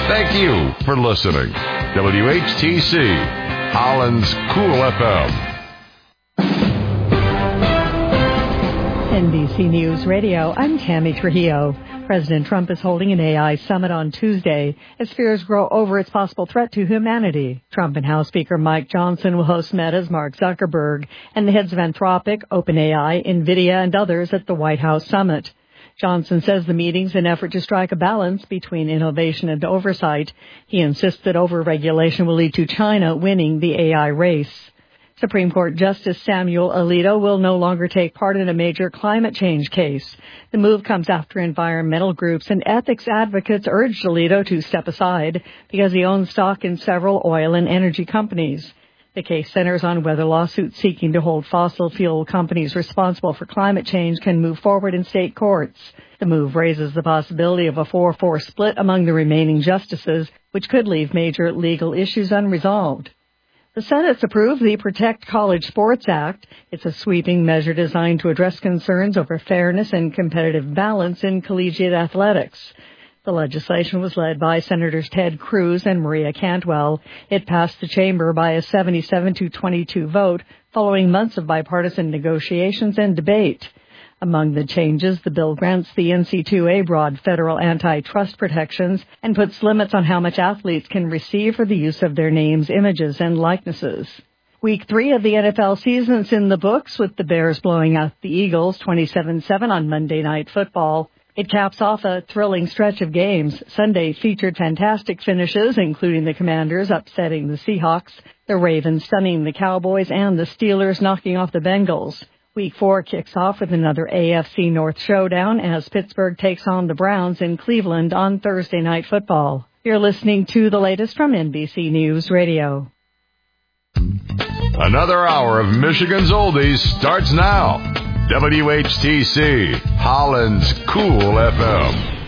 Thank you for listening. WHTC, Holland's Cool FM. NBC News Radio, I'm Tammy Trujillo. President Trump is holding an AI summit on Tuesday as fears grow over its possible threat to humanity. Trump and House Speaker Mike Johnson will host Meta's Mark Zuckerberg and the heads of Anthropic, OpenAI, NVIDIA, and others at the White House summit. Johnson says the meeting's an effort to strike a balance between innovation and oversight. He insists that overregulation will lead to China winning the AI race. Supreme Court Justice Samuel Alito will no longer take part in a major climate change case. The move comes after environmental groups and ethics advocates urged Alito to step aside because he owns stock in several oil and energy companies. The case centers on whether lawsuits seeking to hold fossil fuel companies responsible for climate change can move forward in state courts. The move raises the possibility of a 4-4 split among the remaining justices, which could leave major legal issues unresolved. The Senate's approved the Protect College Sports Act. It's a sweeping measure designed to address concerns over fairness and competitive balance in collegiate athletics. The legislation was led by Senators Ted Cruz and Maria Cantwell. It passed the chamber by a 77-22 vote following months of bipartisan negotiations and debate. Among the changes, the bill grants the NCAA broad federal antitrust protections and puts limits on how much athletes can receive for the use of their names, images, and likenesses. Week 3 of the NFL season's in the books, with the Bears blowing out the Eagles 27-7 on Monday Night Football. It caps off a thrilling stretch of games. Sunday featured fantastic finishes, including the Commanders upsetting the Seahawks, the Ravens stunning the Cowboys, and the Steelers knocking off the Bengals. Week 4 kicks off with another AFC North showdown as Pittsburgh takes on the Browns in Cleveland on Thursday Night Football. You're listening to the latest from NBC News Radio. Another hour of Michigan's Oldies starts now. WHTC, Holland's Cool FM.